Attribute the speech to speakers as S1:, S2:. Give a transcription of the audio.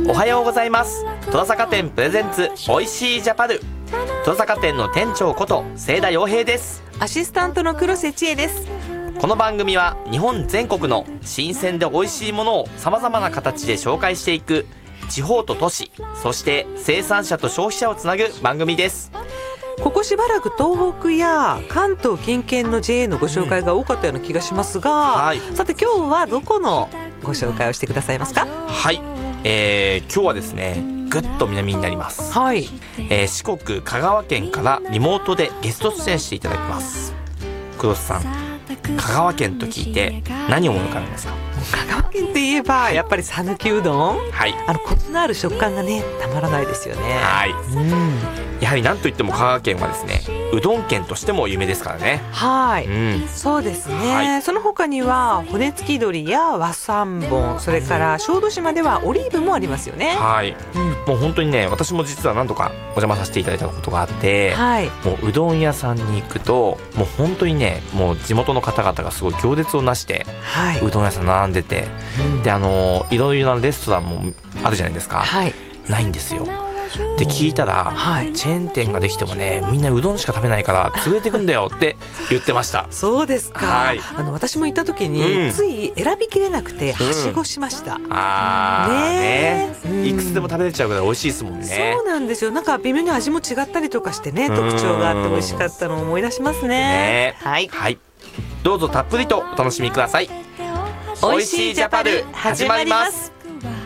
S1: おはようございます。戸田坂店プレゼンツおいしいジャパル。戸田坂店の店長こと清田洋平です。
S2: アシスタントの黒瀬千恵です。
S1: この番組は日本全国の新鮮で美味しいものをさまざまな形で紹介していく地方と都市、そして生産者と消費者をつなぐ番組です。
S2: ここしばらく東北や関東近県の JA のご紹介が多かったような気がしますが、
S1: はい、
S2: さて今日はどこのご紹介をしてくださいますか？
S1: はい、今日はですねぐっと南になります。
S2: はい、
S1: 四国香川県からリモートでゲスト出演していただきます。黒瀬さん、香川県と聞いて何を思い浮かべますか？
S2: 香川県って言えばやっぱり讃岐うどん、
S1: はい、
S2: コクのある食感がねたまらないですよね。
S1: はい、やはり何といっても香川県はですねうどん県としても有名ですからね。はい、
S2: そうですね、
S1: はい、
S2: その他には骨付き鶏や和三盆、それから小豆島ではオリーブもありますよね。
S1: はい、もう本当にね、私も実は何度かお邪魔させていただいたことがあって、はい、もううどん屋さんに行くともう本当にね、もう地元の方々がすごい行列をなして、はい、うどん屋さん並んでて、でいろいろなレストランもあるじゃないですか、はい、ないんですよ。で聞いたら、はい、チェーン店ができてもねみんなうどんしか食べないから潰れてくんだよって言ってました。
S2: そうですか、はい、私も行った時に、つい選びきれなくてはしごしました。
S1: いくつでも食べれちゃうぐらい美味しいですもんね。
S2: そうなんですよ。なんか微妙に味も違ったりとかしてね、特徴があって美味しかったのを思い出しますね。はい、はい、
S1: どうぞたっぷりとお楽しみください。おいしいジャパル始まります。